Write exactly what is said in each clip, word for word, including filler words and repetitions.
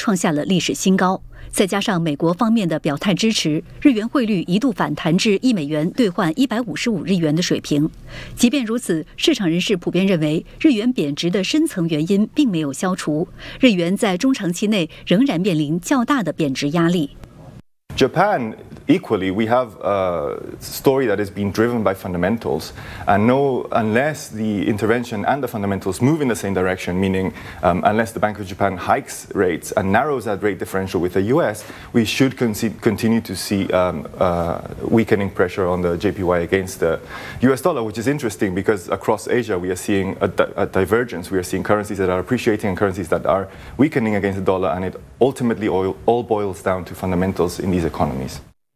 创下了历史新高。再加上美国方面的表态支持，日元汇率一度反弹至一美元兑换一百五十五日元的水平。即便如此，市场人士普遍认为，日元贬值的深层原因并没有消除，日元在中长期内仍然面临较大的贬值压力。 Japan, equally, we have a story that is being driven by fundamentals, and no, unless the intervention and the fundamentals move in the same direction, meaning um, unless the Bank of Japan hikes rates and narrows that rate differential with the U S, we should con- continue to see um, uh, weakening pressure on the J P Y against the U S dollar, which is interesting because across Asia we are seeing a, di- a divergence. We are seeing currencies that are appreciating and currencies that are weakening against the dollar, and it ultimately all, all boils down to fundamentals in these economies.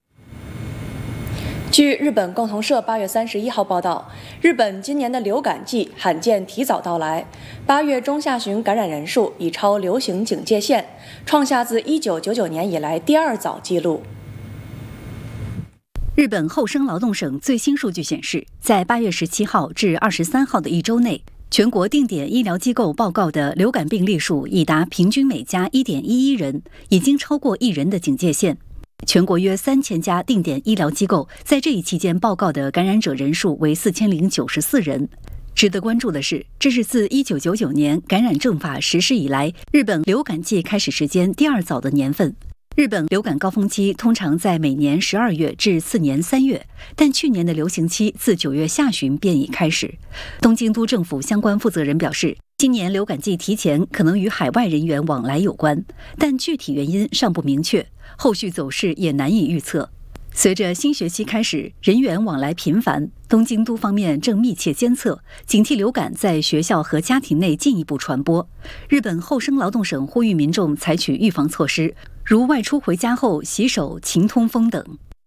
据日本共同社八月三十一号报道，日本今年的流感季罕见提早到来，八月中下旬感染人数已超流行警戒线，创下自一九九九年以来第二早纪录。 日本厚生劳动省最新数据显示，在八月十七号至二十三号的一周内，全国定点医疗机构报告的流感病例数已达平均每家 一点一一 人，已经超过一人的警戒线。全国约三千家定点医疗机构在这一期间报告的感染者人数为四千零九十四人。值得关注的是，这是自一九九九年感染政法实施以来，日本流感季开始时间第二早的年份。日本流感高峰期通常在每年十二月至次年三月，但去年的流行期自九月下旬便已开始。东京都政府相关负责人表示，今年流感季提前可能与海外人员往来有关，但具体原因尚不明确，后续走势也难以预测。随着新学期开始，人员往来频繁，东京都方面正密切监测，警惕流感在学校和家庭内进一步传播。日本厚生劳动省呼吁民众采取预防措施，如外出回家后洗手、勤通风等。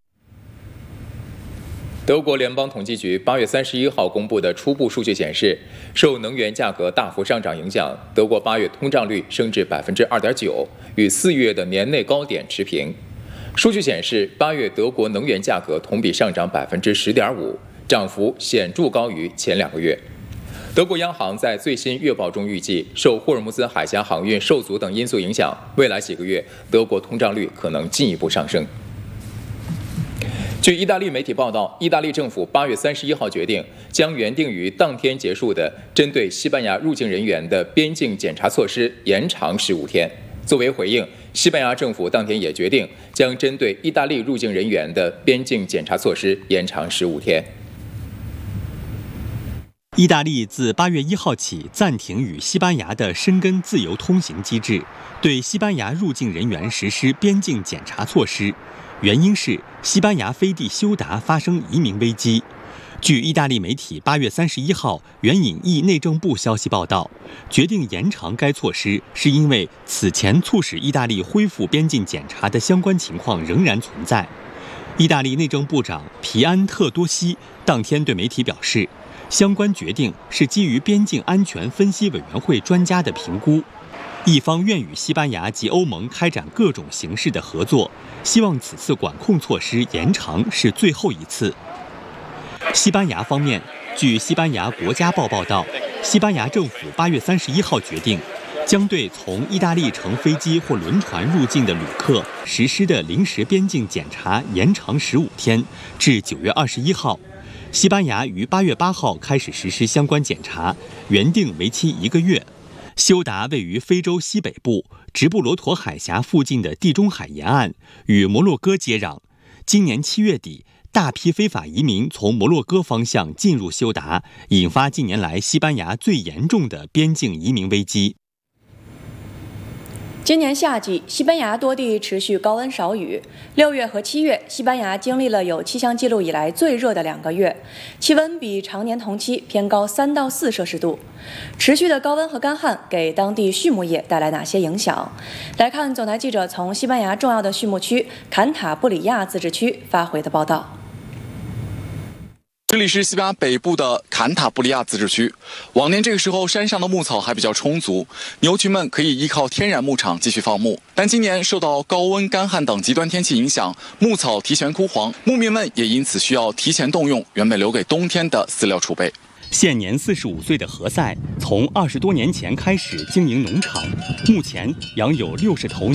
德国联邦统计局八月三十一号公布的初步数据显示，受能源价格大幅上涨影响，德国八月通胀率升至百分之二点九，与四月的年内高点持平。数据显示，八月德国能源价格同比上涨百分之十点五，涨幅显著高于前两个月。德国央行在最新月报中预计，受霍尔木兹海峡航运受阻等因素影响，未来几个月德国通胀率可能进一步上升。据意大利媒体报道，意大利政府八月三十一号决定，将原定于当天结束的针对西班牙入境人员的边境检查措施延长十五天。作为回应，西班牙政府当天也决定将针对意大利入境人员的边境检查措施延长十五天。 意大利自八月一号起暂停与西班牙的申根自由通行机制，对西班牙入境人员实施边境检查措施，原因是西班牙飞地休达发生移民危机。据意大利媒体八月三十一号援引意内政部消息报道，决定延长该措施，是因为此前促使意大利恢复边境检查的相关情况仍然存在。意大利内政部长皮安特多西当天对媒体表示，相关决定是基于边境安全分析委员会专家的评估，意方愿与西班牙及欧盟开展各种形式的合作，希望此次管控措施延长是最后一次。西班牙方面，据西班牙国家报报道，西班牙政府八月三十一号决定，将对从意大利乘飞机或轮船入境的旅客实施的临时边境检查延长十五天，至九月二十一号。西班牙于八月八号开始实施相关检查，原定为期一个月。休达位于非洲西北部直布罗陀海峡附近的地中海沿岸，与摩洛哥接壤。今年七月底，大批非法移民从摩洛哥方向进入休达，引发近年来西班牙最严重的边境移民危机。 今年夏季，西班牙多地持续高温少雨。六月和七月，西班牙经历了有气象记录以来最热的两个月，气温比常年同期偏高三到四摄氏度。持续的高温和干旱给当地畜牧业带来哪些影响？来看总台记者从西班牙重要的畜牧区坎塔布里亚自治区发回的报道。 这里是西班牙北部的坎塔布里亚自治区。往年这个时候，山上的牧草还比较充足，牛群们可以依靠天然牧场继续放牧。但今年受到高温、干旱等极端天气影响，牧草提前枯黄，牧民们也因此需要提前动用原本留给冬天的饲料储备。 现年四十五岁的何塞，从二十多年前开始经营农场，目前养有六十头